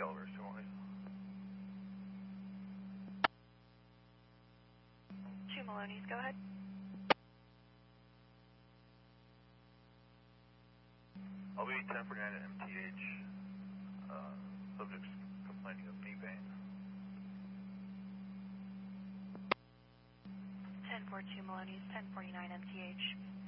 Calibers, 2 Maloney's. 2 Maloney's, go ahead. I'll be 1049 at MTH. Subject's complaining of knee pain. 1042 Maloney's, 1049 MTH.